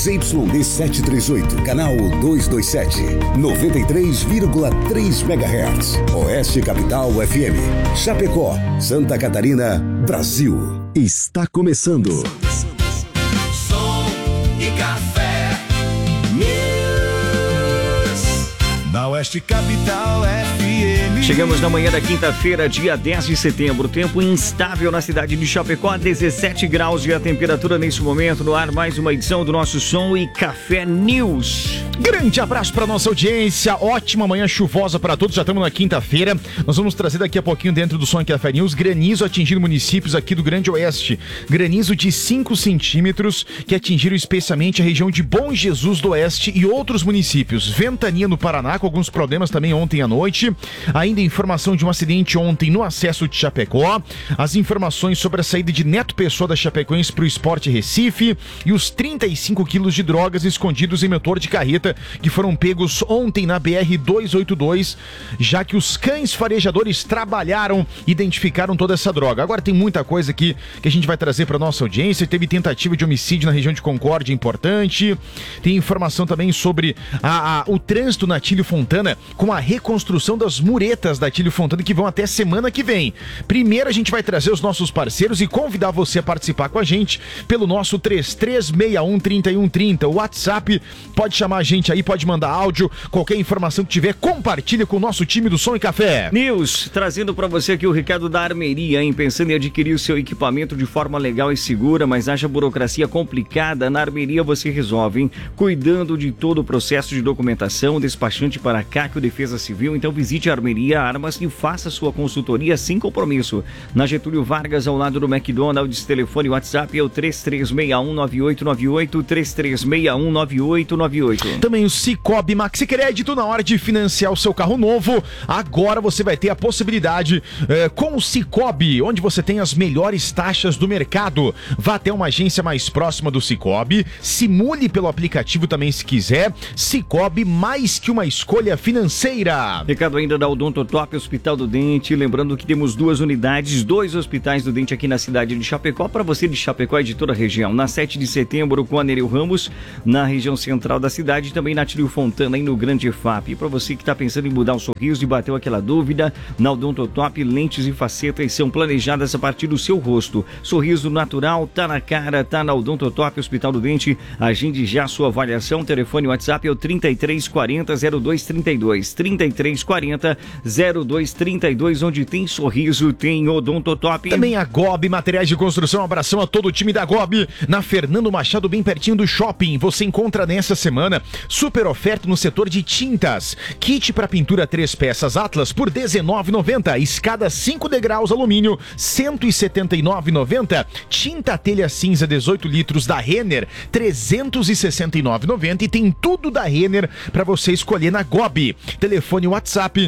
ZYD 738, canal 227, 93,3 MHz. Oeste Capital FM, Chapecó, Santa Catarina, Brasil. Está começando. Som e Café News. Na Oeste Capital FM. Chegamos na manhã da quinta-feira, dia 10 de setembro. Tempo instável na cidade de Chapecó, 17 graus e a temperatura nesse momento. No ar, mais uma edição do nosso Som e Café News. Grande abraço para nossa audiência, ótima manhã chuvosa para todos, já estamos na quinta-feira. Nós vamos trazer daqui a pouquinho dentro do Som e Café News granizo atingindo municípios aqui do Grande Oeste. Granizo de 5 centímetros que atingiram especialmente a região de Bom Jesus do Oeste e outros municípios. Ventania no Paraná com alguns problemas também ontem à noite. Ainda informação de um acidente ontem no acesso de Chapecó. As informações sobre a saída de Neto Pessoa da Chapecoense para o Esporte Recife e os 35 quilos de drogas escondidos em motor de carreta que foram pegos ontem na BR-282, já que os cães farejadores trabalharam e identificaram toda essa droga. Agora tem muita coisa aqui que a gente vai trazer para nossa audiência. Teve tentativa de homicídio na região de Concórdia importante. Tem informação também sobre o trânsito na Atílio Fontana com a reconstrução das muretas da Atílio Fontana que vão até semana que vem. Primeiro a gente vai trazer os nossos parceiros e convidar você a participar com a gente pelo nosso 3361-3130. O WhatsApp, pode chamar a gente aí, pode mandar áudio, qualquer informação que tiver, compartilha com o nosso time do Som e Café News, trazendo para você aqui o recado da Armeria, hein? Pensando em adquirir o seu equipamento de forma legal e segura, mas haja burocracia complicada, na Armeria você resolve, hein? Cuidando de todo o processo de documentação, despachante para a CAC, Defesa Civil, então visite a Armeria Armas e faça sua consultoria sem compromisso. Na Getúlio Vargas, ao lado do McDonald's, telefone WhatsApp é o 33619898, 33619898. Também o Cicobi Maxi Crédito, na hora de financiar o seu carro novo, agora você vai ter a possibilidade com o Cicobi, onde você tem as melhores taxas do mercado. Vá até uma agência mais próxima do Cicobi, simule pelo aplicativo também se quiser. Cicobi, mais que uma escolha financeira. Recado ainda da Odontotop, Hospital do Dente, lembrando que temos 2 unidades, 2 hospitais do dente aqui na cidade de Chapecó, para você de Chapecó e de toda a região. Na 7 de setembro com a Nereu Ramos, na região central da cidade, também na Atílio Fontana, aí no Grande EFAP. E para você que está pensando em mudar o sorriso e bateu aquela dúvida, na Odontotop, lentes e facetas são planejadas a partir do seu rosto. Sorriso natural, tá na cara, tá na Odontotop, Hospital do Dente. Agende já sua avaliação. Telefone WhatsApp é o 3340-0232. 3340-0232, onde tem sorriso, tem Odontotop. Também a GOB Materiais de Construção. Um abração a todo o time da GOB. Na Fernando Machado, bem pertinho do shopping. Você encontra nessa semana super oferta no setor de tintas. Kit para pintura 3 peças Atlas por R$19,90. Escada 5 degraus alumínio, R$179,90. Tinta telha cinza 18 litros da Renner, R$369,90. E tem tudo da Renner para você escolher na GOB. Telefone WhatsApp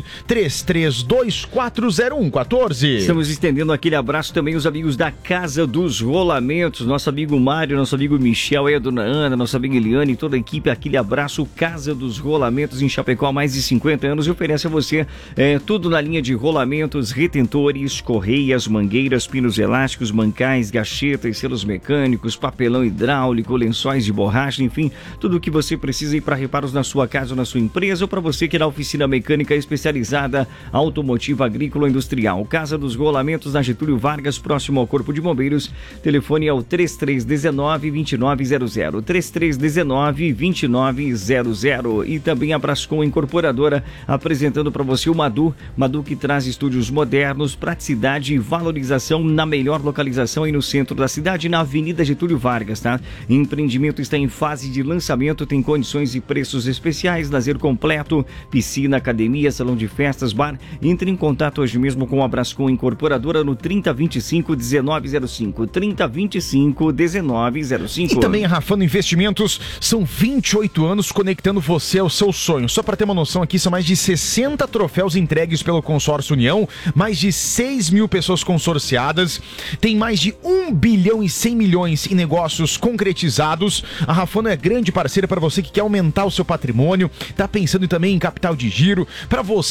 33240114. Estamos estendendo aquele abraço também aos amigos da Casa dos Rolamentos. Nosso amigo Mário, nosso amigo Michel, a dona Ana, nossa amiga Eliane e toda a equipe. Aquele abraço. Casa dos Rolamentos em Chapecó há mais de 50 anos e oferece a você tudo na linha de rolamentos, retentores, correias, mangueiras, pinos elásticos, mancais, gachetas, selos mecânicos, papelão hidráulico, lençóis de borracha, enfim, tudo o que você precisa para reparos na sua casa ou na sua empresa, ou para você que é na oficina mecânica especializada automotiva agrícola industrial. Casa dos Rolamentos na Getúlio Vargas, próximo ao Corpo de Bombeiros. Telefone é o 3319-2900, 3319-2900. E também a Brascom Incorporadora, apresentando para você o Madu que traz estúdios modernos, praticidade e valorização na melhor localização aí no centro da cidade, na Avenida Getúlio Vargas, tá? Empreendimento está em fase de lançamento, tem condições e preços especiais, lazer completo, piscina, academia, salão de festas, bar. Entre em contato hoje mesmo com a Brascom Incorporadora no 3025-1905, 3025-1905. E também a Rafano Investimentos, são 28 anos conectando você ao seu sonho. Só para ter uma noção aqui, são mais de 60 troféus entregues pelo Consórcio União, mais de 6 mil pessoas consorciadas, tem mais de 1 bilhão e 100 milhões em negócios concretizados. A Rafano é grande parceira para você que quer aumentar o seu patrimônio, tá pensando também em capital de giro, para você que quer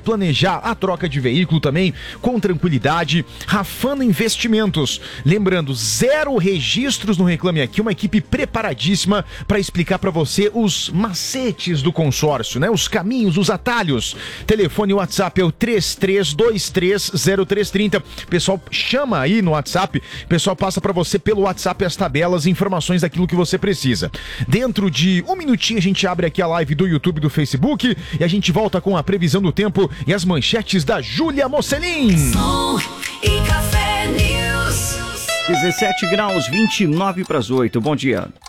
planejar a troca de veículo também com tranquilidade. Rafano Investimentos. Lembrando, 0 registros no Reclame Aqui, uma equipe preparadíssima para explicar para você os macetes do consórcio, né? Os caminhos, os atalhos. Telefone WhatsApp é o 33230330. Pessoal, chama aí no WhatsApp. Pessoal, passa para você pelo WhatsApp as tabelas, informações daquilo que você precisa. Dentro de um minutinho a gente abre aqui a live do YouTube e do Facebook e a gente volta com a previsão do tempo e as manchetes da Júlia Mocelin. Som e Café News. 17 graus, 29 para as 8. Bom dia.